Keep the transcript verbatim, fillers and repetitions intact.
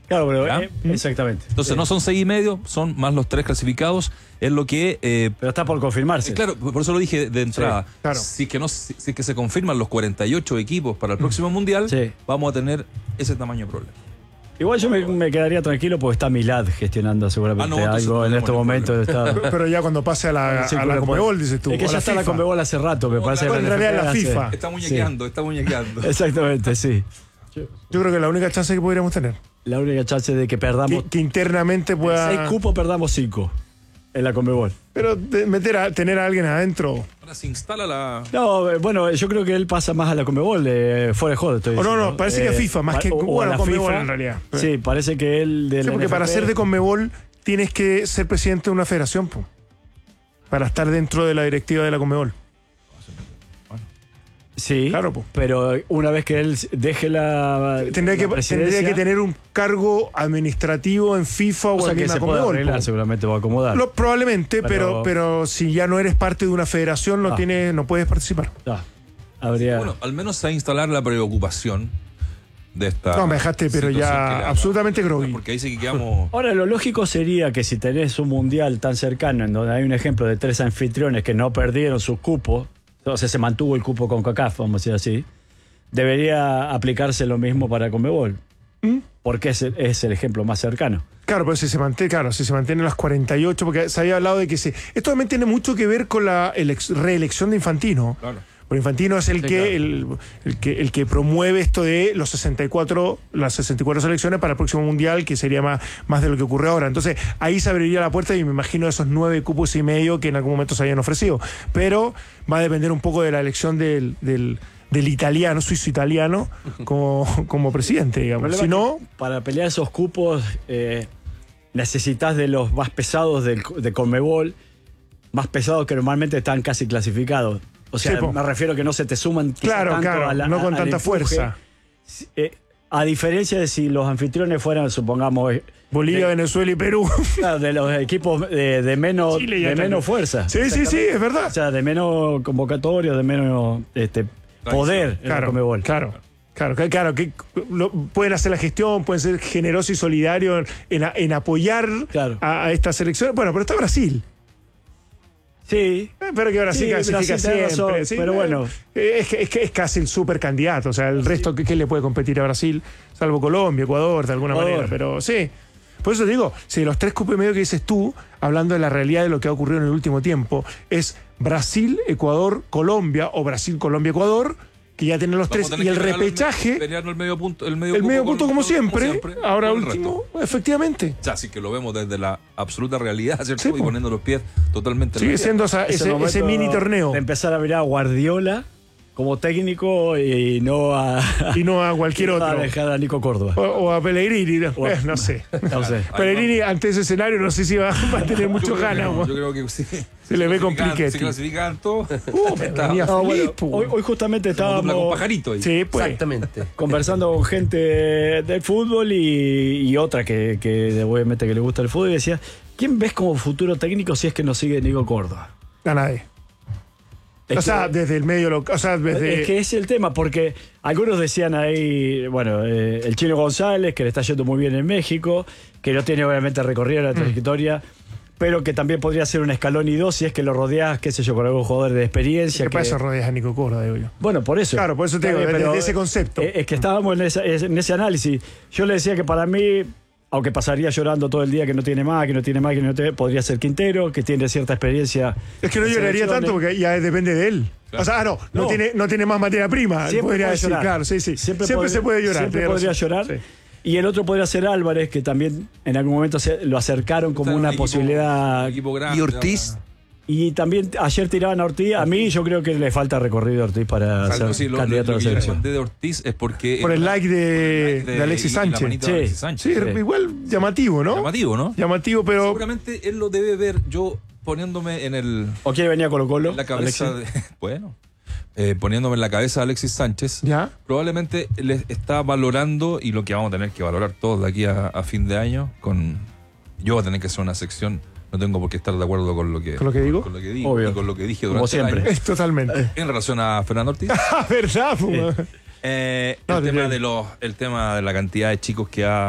Claro, pero eh, exactamente. Entonces sí. no son seis y medio, son más los tres clasificados. Es lo que... Eh, pero está por confirmarse. Eh, claro, por eso lo dije de entrada. Sí, claro. Si es que no, si, si es que se confirman los cuarenta y ocho equipos para el próximo Mundial, sí. vamos a tener ese tamaño de problema. Igual yo me, me quedaría tranquilo porque está Milad gestionando seguramente ah, no, algo en este momento. Está... Pero ya cuando pase a la, a la Conmebol, dices tú. Es que ya la está FIFA. la Conmebol hace rato, me no, parece. En realidad la FIFA. Hace... Está muñequeando, sí. está muñequeando. Exactamente, sí. Yo, yo creo que la única chance que podríamos tener. La única chance de que perdamos... Que, que internamente pueda... seis cupos perdamos cinco en la Conmebol. Pero de meter a, tener a alguien adentro... Ahora se instala la... No, bueno, yo creo que él pasa más a la Conmebol, eh, fuera de joder estoy diciendo. O no, no, parece eh, que a FIFA, más que o, o a la Conmebol FIFA, en realidad. Sí, parece que él... De sí, la porque N F P, para ser de Conmebol tienes que ser presidente de una federación, po, para estar dentro de la directiva de la Conmebol. Sí, claro, po. Pero una vez que él deje la tendría, la que, tendría que tener un cargo administrativo en FIFA o, o sea en que la se Conmebol. Puede arreglar, seguramente va a acomodar. Lo, probablemente, pero, pero pero si ya no eres parte de una federación, no, ah. tienes, no puedes participar. Ah. Habría... Bueno, al menos a instalar la preocupación de esta... No, me dejaste, pero ya absolutamente groggy. Porque ahí sí que quedamos... Ahora, lo lógico sería que si tenés un mundial tan cercano, en donde hay un ejemplo de tres anfitriones que no perdieron sus cupos, entonces se mantuvo el cupo con CONCACAF, vamos a decir así, debería aplicarse lo mismo para Conmebol. ¿Mm? Porque es el, es el ejemplo más cercano. Claro, pero si se mantiene, claro, si se mantienen las cuarenta y ocho, porque se había hablado de que se... Esto también tiene mucho que ver con la elex, reelección de Infantino. Claro. Porque Infantino es el, sí, que, claro. el, el que el que promueve esto de los sesenta y cuatro, las sesenta y cuatro selecciones para el próximo Mundial, que sería más, más de lo que ocurre ahora. Entonces, ahí se abriría la puerta y me imagino esos nueve cupos y medio que en algún momento se habían ofrecido. Pero va a depender un poco de la elección del, del, del italiano, suizo-italiano, como, como presidente, digamos. Si no, para pelear esos cupos eh, necesitas de los más pesados de, de Conmebol, más pesados que normalmente están casi clasificados. O sea, sí, me refiero que no se te suman claro, tanto claro, a la, no con a, tanta empuje, fuerza. Eh, a diferencia de si los anfitriones fueran, supongamos... Bolivia, de, Venezuela y Perú. Claro, de los equipos de, de menos, de menos fuerza. Sí, sí, sí, es verdad. O sea, de menos convocatoria, de menos este, poder en claro, la Conmebol. Claro, claro, claro, que lo, pueden hacer la gestión, pueden ser generosos y solidarios en, en apoyar claro. a, a esta selección. Bueno, pero está Brasil. Sí. Pero que Brasil sí, clasifica Brasil siempre. Razón, sí, pero bueno. Es que, es que es casi el super candidato. O sea, el resto, ¿qué, qué le puede competir a Brasil? Salvo Colombia, Ecuador, de alguna Ecuador. manera. Pero sí. Por eso digo, si los tres cupos y medio que dices tú, hablando de la realidad de lo que ha ocurrido en el último tiempo, es Brasil, Ecuador, Colombia o Brasil, Colombia, Ecuador, que ya tienen los Vamos tres, y el repechaje, el, el medio punto, el medio, el medio punto como, como, siempre, como siempre, ahora último, efectivamente. O sea, sí que lo vemos desde la absoluta realidad, ¿cierto? Sí, y poniendo los pies totalmente sigue siendo esa, ese, ese, ese mini torneo. De empezar a mirar a Guardiola como técnico y no a y no a cualquier otro. A dejar a Nico Córdoba. O, o a Pellegrini, no, o a, eh, no sé. No sé. Pellegrini ante ese escenario no sé si va, va a tener mucho ganas. No, yo creo que sí. Se le ve compliquete. Se clasifican todos. Uh, no, bueno, hoy, hoy justamente estábamos con pajarito ahí. Sí, pues. Exactamente. Conversando con gente del fútbol y, y otra que, que obviamente que le gusta el fútbol y decía, ¿quién ves como futuro técnico si es que no sigue Nico Córdoba? A nadie. Es o sea, que, desde el medio local. O sea, desde... Es que es el tema, porque algunos decían ahí, bueno, eh, el Chino González, que le está yendo muy bien en México, que no tiene obviamente recorrido la trayectoria, mm. pero que también podría ser un escalón y dos si es que lo rodeas, qué sé yo, con algún jugador de experiencia. ¿Qué que... pasa rodeas a Nico Córdoba, digo yo? Bueno, por eso. Claro, por eso te digo, desde, desde ese concepto. Es que estábamos en, esa, en ese análisis. Yo le decía que para mí, aunque pasaría llorando todo el día que no tiene más, que no tiene más, que no tiene, podría ser Quintero, que tiene cierta experiencia. Es que no lloraría tanto porque ya depende de él. Claro. O sea, no, no, no, tiene, no tiene más materia prima. Siempre podría decir, llorar. Claro, sí, sí. Siempre, siempre podría, se puede llorar. Siempre podría razón. llorar. Sí. Y el otro podría ser Álvarez, que también en algún momento se, lo acercaron como una equipo, posibilidad. Equipo grande, y Ortiz. Y también ayer tiraban a Ortiz. A mí yo creo que le falta recorrido a Ortiz para Salvo, ser sí, lo, candidato lo, lo a la selección. de Ortiz es porque... Por el like de, el like de, de Alexis Sánchez. Sí. De Alexis Sánchez. Sí, sí, igual llamativo, ¿no? Llamativo, ¿no? Llamativo, pero... Seguramente él lo debe ver yo poniéndome en el... ¿O quiere venir a Colo Colo? En la cabeza de, bueno... Eh, poniéndome en la cabeza a Alexis Sánchez, ¿ya? Probablemente le está valorando, y lo que vamos a tener que valorar todos de aquí a, a fin de año, con yo voy a tener que hacer una sección, no tengo por qué estar de acuerdo con lo que, ¿Con lo que digo? Con lo que digo Obvio. Y con lo que dije Como durante siempre. el año. Es totalmente. En relación a Fernando Ortiz. ¿Verdad? eh, eh, no, el, tema de los, el tema de la cantidad de chicos que ha